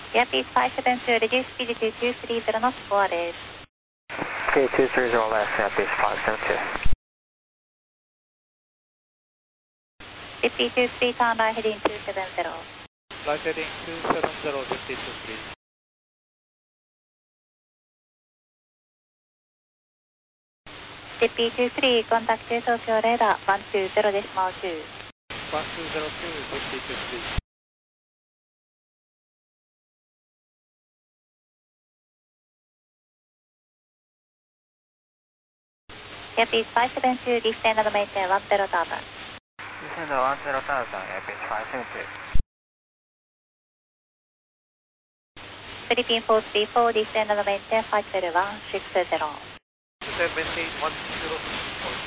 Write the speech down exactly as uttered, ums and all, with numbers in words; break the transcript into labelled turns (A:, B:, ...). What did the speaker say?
A: Airbus five seven two, reduce speed to two three zero knots, score です。
B: Okay, two three zero left, Airbus five seven two.
A: fifty two three, turn right heading two seven zero.
C: Right heading two seven zero, fifty two three.
A: fifty two three, contact 中東証レーダー one two zero デシマルtwo。
C: one two zero two, fifty two three.
A: Airbus five seven two, descend and maintain one zero thousand.
B: Descend one zero thousand, Airbus five seven two.
A: Philippine four three four, descend and maintain five zero one six zero.
C: Descend maintain one zero two point